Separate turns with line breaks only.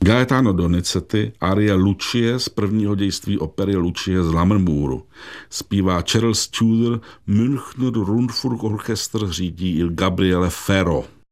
Gaetano Donizetti, arie Lucie z prvního dějství opery Lucie z Lammermouru. Zpívá Charles Tudor, Münchner Rundfunkorchester řídí Il Gabriele Ferro.